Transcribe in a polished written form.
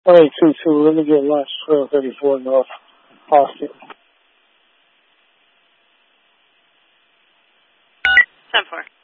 1822, let me get lunch, 1234 North Austin. 10-4.